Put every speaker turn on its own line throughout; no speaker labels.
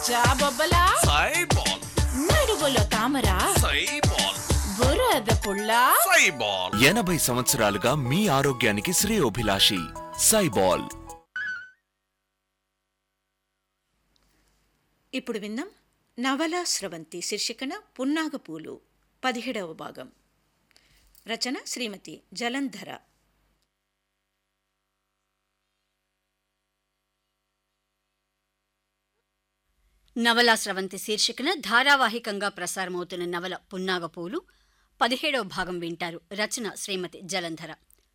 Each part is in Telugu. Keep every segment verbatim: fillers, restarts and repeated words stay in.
జాబొబ్బలా
సైబాల్,
నడువులో తామర
సైబాల్,
బురద పుల్ల
సైబాల్.
ఎనభై సంవత్సరాలుగా మీ ఆరోగ్యానికి శ్రేయోభిలాషి సైబాల్.
ఇప్పుడు విందాం నవలా స్రవంతి శీర్షికన పున్నాగపూలు పదిహేడవ భాగం. రచన శ్రీమతి జలంధర.
నవలా స్రవంతి శీర్షికన ధారావాహికంగా ప్రసారమవుతున్న నవల పున్నాగపూలు పదిహేడవ భాగం వింటారు. రచన శ్రీమతి జలంధర.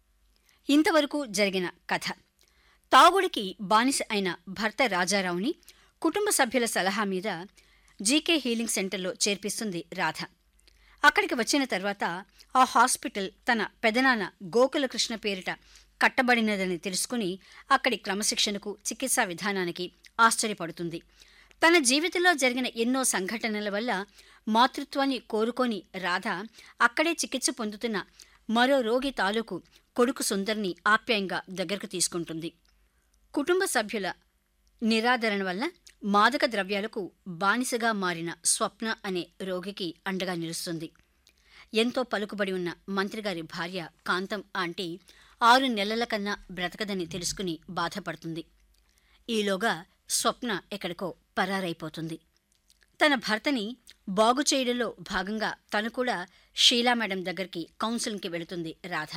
ఇంతవరకు జరిగిన కథ. తాగుడికి బానిస అయిన భర్త రాజారావుని కుటుంబ సభ్యుల సలహా మీద జీకే హీలింగ్ సెంటర్లో చేర్పిస్తుంది రాధ. అక్కడికి వచ్చిన తర్వాత ఆ హాస్పిటల్ తన పెదనాన్న గోకులకృష్ణ పేరిట కట్టబడినదని తెలుసుకుని అక్కడి క్రమశిక్షణకు, చికిత్సా విధానానికి ఆశ్చర్యపడుతుంది. తన జీవితంలో జరిగిన ఎన్నో సంఘటనల వల్ల మాతృత్వాన్ని కోరుకొని రాధ అక్కడే చికిత్స పొందుతున్న మరో రోగి తాలూకు కొడుకు సుందర్ని ఆప్యాయంగా దగ్గరకు తీసుకుంటుంది. కుటుంబ సభ్యుల నిరాదరణ వల్ల మాదక ద్రవ్యాలకు బానిసగా మారిన స్వప్న అనే రోగికి అండగా నిలుస్తుంది. ఎంతో పలుకుబడి ఉన్న మంత్రిగారి భార్య కాంతం ఆంటీ ఆరు నెలల కన్నా బ్రతకదని తెలుసుకుని బాధపడుతుంది. ఈలోగా స్వప్న ఎక్కడికో పరారైపోతుంది. తన భర్తని బాగు చేయడంలో భాగంగా తను కూడా షీలా మేడం దగ్గరికి కౌన్సిలింగ్కి వెళుతుంది రాధ.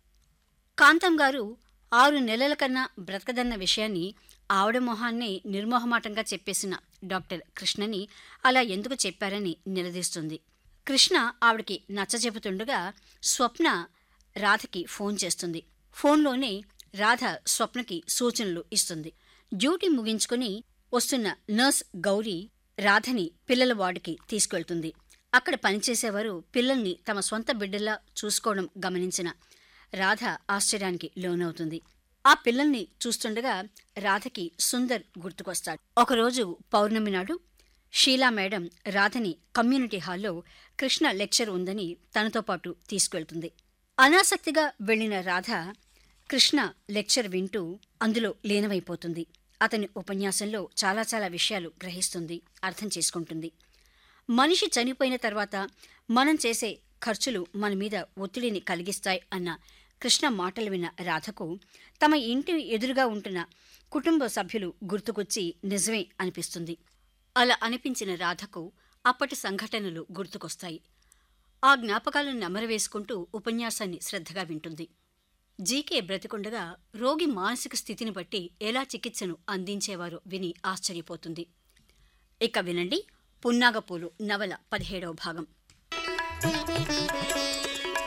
కాంతం గారు ఆరు నెలల కన్నా బ్రతకదన్న విషయాన్ని ఆవిడ మొహాన్నే నిర్మోహమాటంగా చెప్పేసిన డాక్టర్ కృష్ణని అలా ఎందుకు చెప్పారని నిలదీస్తుంది. కృష్ణ ఆవిడకి నచ్చచెబుతుండగా స్వప్న రాధకి ఫోన్ చేస్తుంది. ఫోన్లోనే రాధ స్వప్నకి సూచనలు ఇస్తుంది. డ్యూటీ ముగించుకుని వస్తున్న నర్స్ గౌరీ రాధని పిల్లల వార్డుకి తీసుకెళ్తుంది. అక్కడ పనిచేసేవారు పిల్లల్ని తమ సొంత బిడ్డల్లా చూసుకోవడం గమనించిన రాధ ఆశ్చర్యానికి లోనవుతుంది. ఆ పిల్లల్ని చూస్తుండగా రాధకి సుందర్ గుర్తుకొస్తాడు. ఒకరోజు పౌర్ణమి నాడు షీలా మేడం రాధని కమ్యూనిటీ హాల్లో కృష్ణ లెక్చర్ ఉందని తనతో పాటు తీసుకెళ్తుంది. అనాసక్తిగా వెళ్లిన రాధ కృష్ణ లెక్చర్ వింటూ అందులో లీనమైపోతుంది. అతని ఉపన్యాసంలో చాలా చాలా విషయాలు గ్రహిస్తుంది, అర్థం చేసుకుంటుంది. మనిషి చనిపోయిన తర్వాత మనం చేసే ఖర్చులు మన మీద ఒత్తిడిని కలిగిస్తాయి అన్న కృష్ణ మాటలు విన్న రాధకు తమ ఇంటి ఎదురుగా ఉంటున్న కుటుంబ సభ్యులు గుర్తుకొచ్చి నిజమే అనిపిస్తుంది. అలా అనిపించిన రాధకు అప్పటి సంఘటనలు గుర్తుకొస్తాయి. ఆ జ్ఞాపకాలను నెమరవేసుకుంటూ ఉపన్యాసాన్ని శ్రద్ధగా వింటుంది. జీకే బ్రతికుండగా రోగి మానసిక స్థితిని బట్టి ఎలా చికిత్సను అందించేవారో విని ఆశ్చర్యపోతుంది. ఇక వినండి పున్నాగపూలు నవల పదిహేడవ భాగం.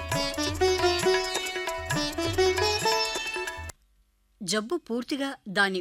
జబ్బు పూర్తిగా దాని